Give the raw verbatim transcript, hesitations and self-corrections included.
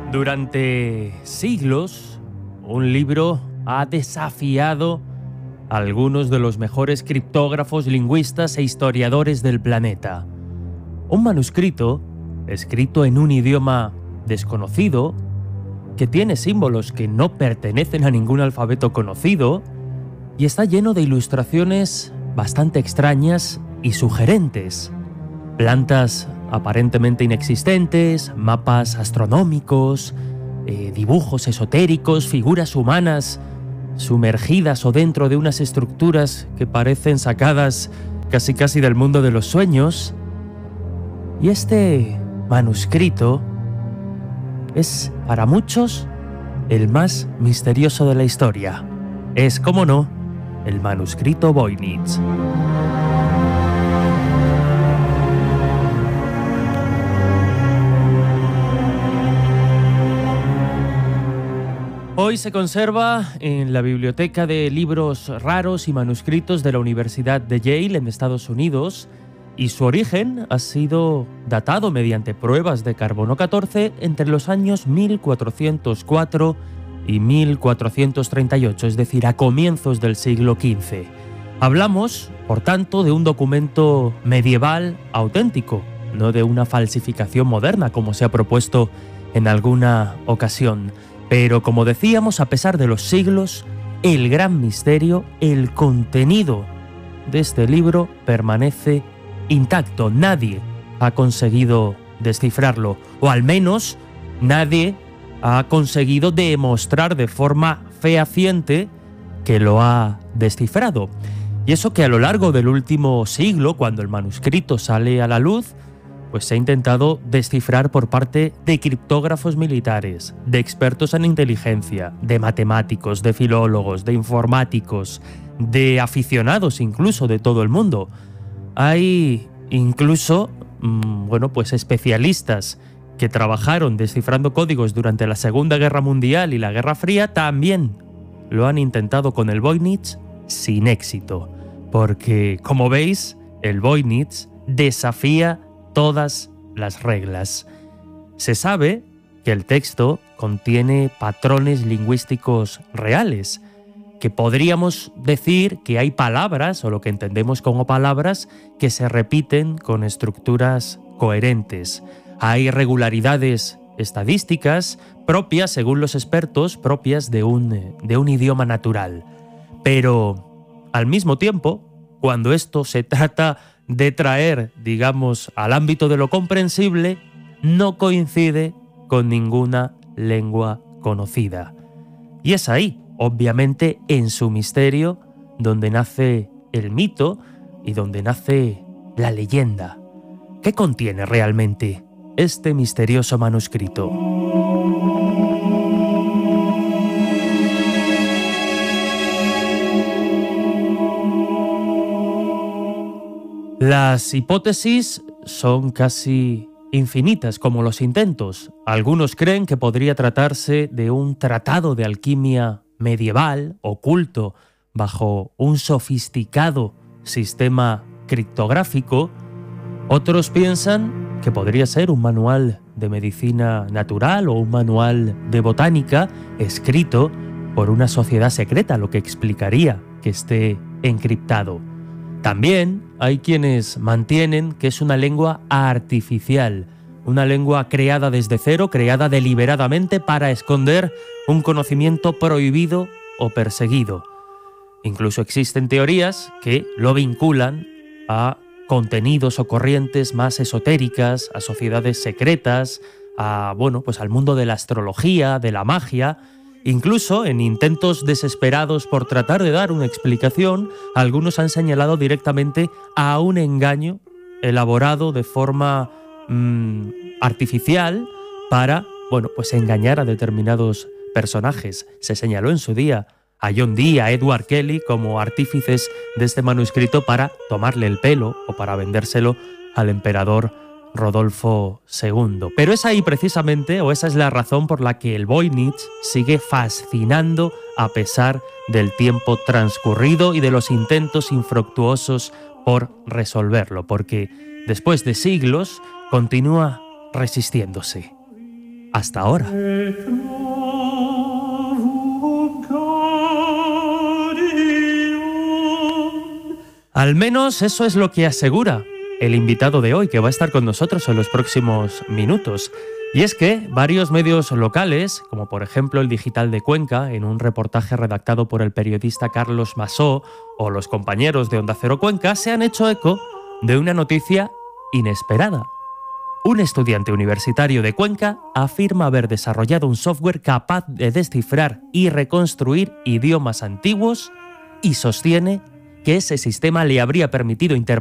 Durante siglos, un libro ha desafiado a algunos de los mejores criptógrafos, lingüistas e historiadores del planeta. Un manuscrito escrito en un idioma desconocido, que tiene símbolos que no pertenecen a ningún alfabeto conocido y está lleno de ilustraciones bastante extrañas y sugerentes. Plantas aparentemente inexistentes, mapas astronómicos, eh, dibujos esotéricos, figuras humanas sumergidas o dentro de unas estructuras que parecen sacadas casi casi del mundo de los sueños. Y este manuscrito es, para muchos, el más misterioso de la historia. Es, como no, el manuscrito Voynich. Hoy se conserva en la Biblioteca de Libros Raros y Manuscritos de la Universidad de Yale en Estados Unidos, y su origen ha sido datado mediante pruebas de carbono catorce entre los años mil cuatrocientos cuatro y mil cuatrocientos treinta y ocho, es decir, a comienzos del siglo quince. Hablamos, por tanto, de un documento medieval auténtico, no de una falsificación moderna como se ha propuesto en alguna ocasión. Pero, como decíamos, a pesar de los siglos, el gran misterio, el contenido de este libro permanece intacto. Nadie ha conseguido descifrarlo, o al menos nadie ha conseguido demostrar de forma fehaciente que lo ha descifrado. Y eso que a lo largo del último siglo, cuando el manuscrito sale a la luz, pues se ha intentado descifrar por parte de criptógrafos militares, de expertos en inteligencia, de matemáticos, de filólogos, de informáticos, de aficionados incluso de todo el mundo. Hay incluso, mmm, bueno, pues especialistas que trabajaron descifrando códigos durante la Segunda Guerra Mundial y la Guerra Fría, también lo han intentado con el Voynich sin éxito, porque, como veis, el Voynich desafía todas las reglas. Se sabe que el texto contiene patrones lingüísticos reales, que podríamos decir que hay palabras, o lo que entendemos como palabras, que se repiten con estructuras coherentes. Hay regularidades estadísticas propias, según los expertos, propias de un, de un idioma natural. Pero, al mismo tiempo, cuando esto se trata de traer, digamos, al ámbito de lo comprensible, no coincide con ninguna lengua conocida. Y es ahí, obviamente, en su misterio, donde nace el mito y donde nace la leyenda. ¿Qué contiene realmente este misterioso manuscrito? Las hipótesis son casi infinitas, como los intentos. Algunos creen que podría tratarse de un tratado de alquimia medieval, oculto, bajo un sofisticado sistema criptográfico. Otros piensan que podría ser un manual de medicina natural o un manual de botánica escrito por una sociedad secreta, lo que explicaría que esté encriptado. También hay quienes mantienen que es una lengua artificial, una lengua creada desde cero, creada deliberadamente para esconder un conocimiento prohibido o perseguido. Incluso existen teorías que lo vinculan a contenidos o corrientes más esotéricas, a sociedades secretas, a, bueno, pues al mundo de la astrología, de la magia. Incluso en intentos desesperados por tratar de dar una explicación, algunos han señalado directamente a un engaño elaborado de forma mmm, artificial para, bueno, pues engañar a determinados personajes. Se señaló en su día a John Dee, a Edward Kelly como artífices de este manuscrito para tomarle el pelo o para vendérselo al emperador Rodolfo segundo. Pero es ahí precisamente, o esa es la razón por la que el Voynich sigue fascinando a pesar del tiempo transcurrido y de los intentos infructuosos por resolverlo, porque después de siglos continúa resistiéndose. hasta ahora. Al menos eso es lo que asegura el invitado de hoy, que va a estar con nosotros en los próximos minutos. Y es que varios medios locales, como por ejemplo el Digital de Cuenca, en un reportaje redactado por el periodista Carlos Masó, o los compañeros de Onda Cero Cuenca, se han hecho eco de una noticia inesperada. Un estudiante universitario de Cuenca afirma haber desarrollado un software capaz de descifrar y reconstruir idiomas antiguos y sostiene que ese sistema le habría permitido interpretar